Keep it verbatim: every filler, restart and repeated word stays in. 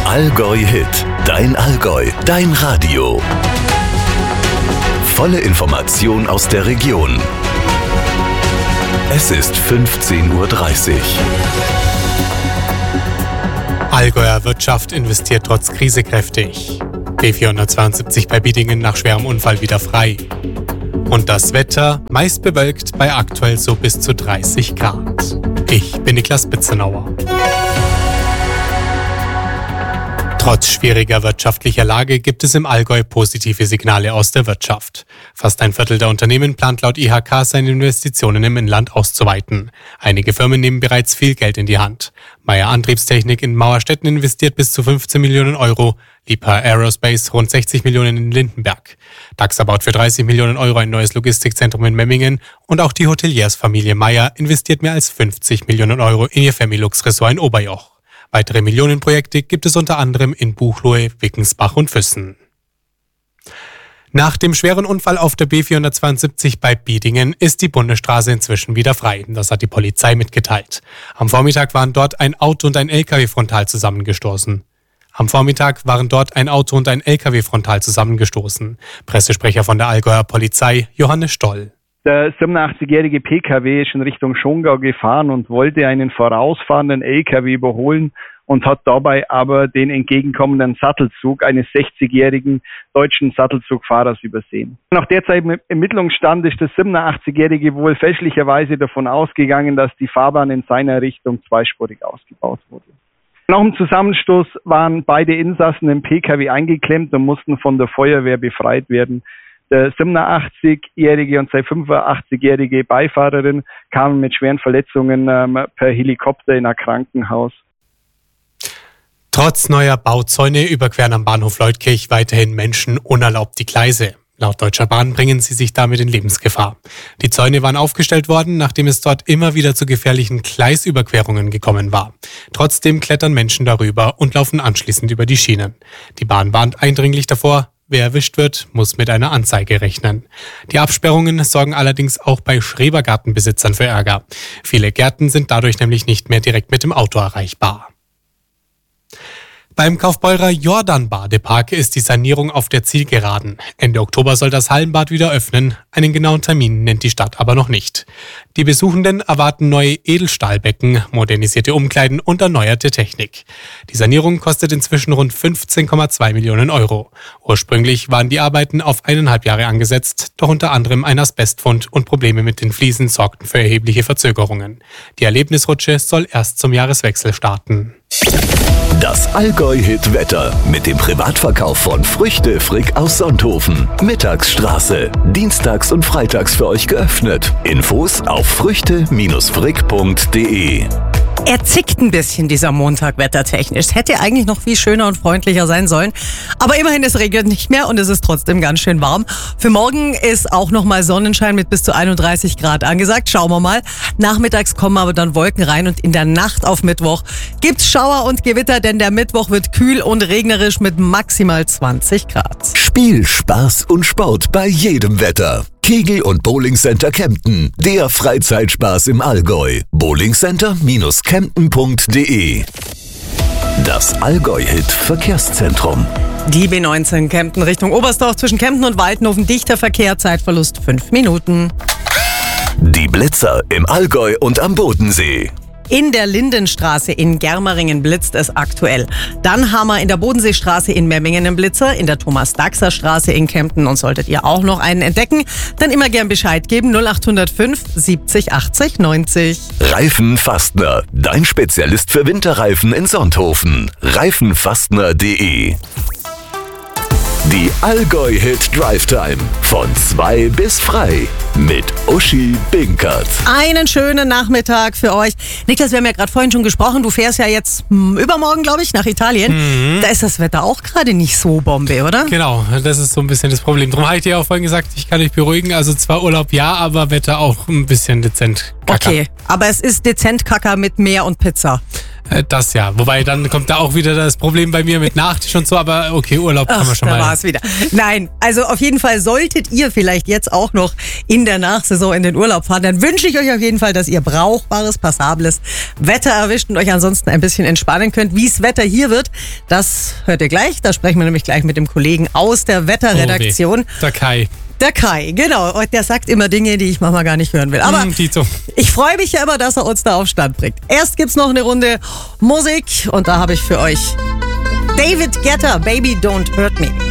Allgäu Hit, dein Allgäu, dein Radio. Volle Information aus der Region. Es ist fünfzehn Uhr dreißig. Allgäuer Wirtschaft investiert trotz Krise kräftig. B vierhundertzweiundsiebzig bei Biedingen nach schwerem Unfall wieder frei. Und das Wetter meist bewölkt bei aktuell so bis zu dreißig Grad. Ich bin Niklas Bitzenauer. Trotz schwieriger wirtschaftlicher Lage gibt es im Allgäu positive Signale aus der Wirtschaft. Fast ein Viertel der Unternehmen plant laut I H K seine Investitionen im Inland auszuweiten. Einige Firmen nehmen bereits viel Geld in die Hand. Meyer Antriebstechnik in Mauerstetten investiert bis zu fünfzehn Millionen Euro, Liebherr Aerospace rund sechzig Millionen in Lindenberg. DAXA baut für dreißig Millionen Euro ein neues Logistikzentrum in Memmingen und auch die Hoteliersfamilie Meyer investiert mehr als fünfzig Millionen Euro in ihr Familux-Ressort in Oberjoch. Weitere Millionenprojekte gibt es unter anderem in Buchloe, Wickensbach und Füssen. Nach dem schweren Unfall auf der B vierhundertzweiundsiebzig bei Biedingen ist die Bundesstraße inzwischen wieder frei. Das hat die Polizei mitgeteilt. Am Vormittag waren dort ein Auto und ein L K W frontal zusammengestoßen. Am Vormittag waren dort ein Auto und ein L K W frontal zusammengestoßen. Pressesprecher von der Allgäuer Polizei, Johannes Stoll. Der siebenundachtzigjährige P K W ist in Richtung Schongau gefahren und wollte einen vorausfahrenden L K W überholen und hat dabei aber den entgegenkommenden Sattelzug eines sechzigjährigen deutschen Sattelzugfahrers übersehen. Nach derzeitigem Ermittlungsstand ist der siebenundachtzigjährige wohl fälschlicherweise davon ausgegangen, dass die Fahrbahn in seiner Richtung zweispurig ausgebaut wurde. Nach dem Zusammenstoß waren beide Insassen im P K W eingeklemmt und mussten von der Feuerwehr befreit werden. Der siebenundachtzigjährige und seine fünfundachtzigjährige Beifahrerin kamen mit schweren Verletzungen ähm, per Helikopter in ein Krankenhaus. Trotz neuer Bauzäune überqueren am Bahnhof Leutkirch weiterhin Menschen unerlaubt die Gleise. Laut Deutscher Bahn bringen sie sich damit in Lebensgefahr. Die Zäune waren aufgestellt worden, nachdem es dort immer wieder zu gefährlichen Gleisüberquerungen gekommen war. Trotzdem klettern Menschen darüber und laufen anschließend über die Schienen. Die Bahn warnt eindringlich davor, wer erwischt wird, muss mit einer Anzeige rechnen. Die Absperrungen sorgen allerdings auch bei Schrebergartenbesitzern für Ärger. Viele Gärten sind dadurch nämlich nicht mehr direkt mit dem Auto erreichbar. Beim Kaufbeurer Jordan-Badepark ist die Sanierung auf der Zielgeraden. Ende Oktober soll das Hallenbad wieder öffnen. Einen genauen Termin nennt die Stadt aber noch nicht. Die Besuchenden erwarten neue Edelstahlbecken, modernisierte Umkleiden und erneuerte Technik. Die Sanierung kostet inzwischen rund fünfzehn Komma zwei Millionen Euro. Ursprünglich waren die Arbeiten auf eineinhalb Jahre angesetzt, doch unter anderem ein Asbestfund und Probleme mit den Fliesen sorgten für erhebliche Verzögerungen. Die Erlebnisrutsche soll erst zum Jahreswechsel starten. Das Allgäu-Hit-Wetter mit dem Privatverkauf von Früchte Frick aus Sonthofen. Mittagsstraße. Dienstags und freitags für euch geöffnet. Infos auf früchte Frick punkt de. Er zickt ein bisschen, dieser Montag wettertechnisch. Es hätte eigentlich noch viel schöner und freundlicher sein sollen. Aber immerhin, es regnet nicht mehr und es ist trotzdem ganz schön warm. Für morgen ist auch nochmal Sonnenschein mit bis zu einunddreißig Grad angesagt. Schauen wir mal. Nachmittags kommen aber dann Wolken rein und in der Nacht auf Mittwoch gibt's Schauer und Gewitter, denn der Mittwoch wird kühl und regnerisch mit maximal zwanzig Grad. Spiel, Spaß und Sport bei jedem Wetter. Kegel- und Bowlingcenter Kempten, der Freizeitspaß im Allgäu. bowlingcenter Bindestrich kempten punkt de. Das Allgäu-Hit Verkehrszentrum. Die B neunzehn Kempten Richtung Oberstdorf zwischen Kempten und Waltenhofen. Dichter Verkehr, Zeitverlust fünf Minuten. Die Blitzer im Allgäu und am Bodensee. In der Lindenstraße in Germeringen blitzt es aktuell. Dann haben wir in der Bodenseestraße in Memmingen einen Blitzer, in der Thomas-Daxer-Straße in Kempten. Und solltet ihr auch noch einen entdecken, dann immer gern Bescheid geben. null acht null fünf siebzig achtzig neunzig. Reifen Fastner, dein Spezialist für Winterreifen in Sonthofen. reifenfastner punkt de. Die Allgäu-Hit Drive Time von zwei bis frei mit Uschi Binkert. Einen schönen Nachmittag für euch. Niklas, wir haben ja gerade vorhin schon gesprochen, du fährst ja jetzt hm, übermorgen, glaube ich, nach Italien. Mhm. Da ist das Wetter auch gerade nicht so Bombe, oder? Genau, das ist so ein bisschen das Problem. Darum habe ich dir auch vorhin gesagt, ich kann dich beruhigen. Also zwar Urlaub ja, aber Wetter auch ein bisschen dezent Kacker. Okay, aber es ist dezent Kacker mit Meer und Pizza. Äh, das ja. Wobei, dann kommt da auch wieder das Problem bei mir mit Nachtisch und so. Aber okay, Urlaub kann Ach, man schon da mal. Da war es wieder. Nein, also auf jeden Fall solltet ihr vielleicht jetzt auch noch in der Nachsaison in den Urlaub fahren, dann wünsche ich euch auf jeden Fall, dass ihr brauchbares, passables Wetter erwischt und euch ansonsten ein bisschen entspannen könnt. Wie das Wetter hier wird, das hört ihr gleich. Da sprechen wir nämlich gleich mit dem Kollegen aus der Wetterredaktion. Oh, der Kai. Der Kai, genau. Und der sagt immer Dinge, die ich manchmal gar nicht hören will. Aber mm, Tito. Ich freue mich ja immer, dass er uns da auf Stand bringt. Erst gibt's noch eine Runde Musik und da habe ich für euch David Guetta, Baby Don't Hurt Me.